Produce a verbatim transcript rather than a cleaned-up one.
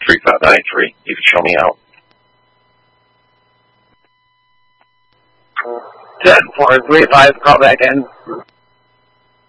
three five nine three. You can show me out. ten four three five, call back in.